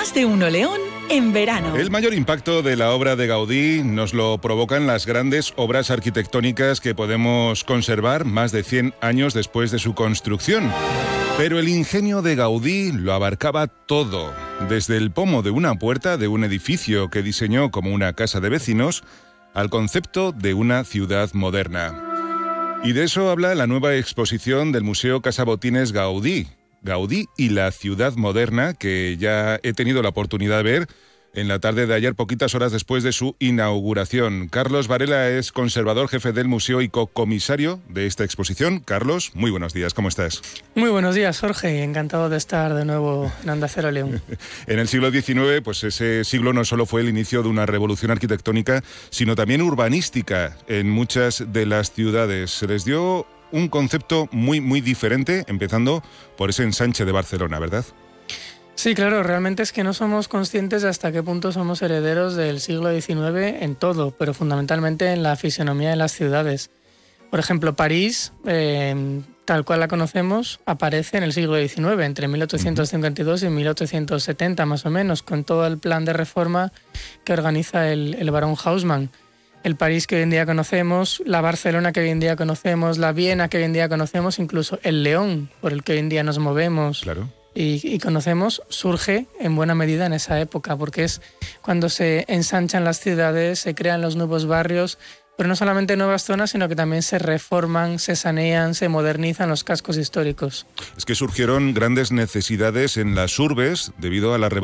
Más de Uno León en verano. El mayor impacto de la obra de Gaudí nos lo provocan las grandes obras arquitectónicas que podemos conservar más de 100 años después de su construcción. Pero el ingenio de Gaudí lo abarcaba todo, desde el pomo de una puerta de un edificio que diseñó como una casa de vecinos, al concepto de una ciudad moderna. Y de eso habla la nueva exposición del Museo Casa Botines Gaudí. Gaudí y la ciudad moderna, que ya he tenido la oportunidad de ver en la tarde de ayer, poquitas horas después de su inauguración. Carlos Varela es conservador jefe del museo y cocomisario de esta exposición. Carlos, muy buenos días, ¿cómo estás? Muy buenos días, Jorge. Encantado de estar de nuevo en Onda Cero León. En el siglo XIX, pues ese siglo no solo fue el inicio de una revolución arquitectónica, sino también urbanística en muchas de las ciudades. Se les dio un concepto muy diferente, empezando por ese ensanche de Barcelona, ¿verdad? Sí, claro, realmente es que no somos conscientes de hasta qué punto somos herederos del siglo XIX en todo, pero fundamentalmente en la fisonomía de las ciudades. Por ejemplo, París, tal cual la conocemos, aparece en el siglo XIX, entre 1852 y 1870 más o menos, con todo el plan de reforma que organiza el barón Haussmann. El París que hoy en día conocemos, la Barcelona que hoy en día conocemos, la Viena que hoy en día conocemos, incluso el León por el que hoy en día nos movemos. Claro. Y conocemos, surge en buena medida en esa época, porque es cuando se ensanchan las ciudades, se crean los nuevos barrios, pero no solamente nuevas zonas, sino que también se reforman, se sanean, se modernizan los cascos históricos. Es que surgieron grandes necesidades en las urbes debido a la revolución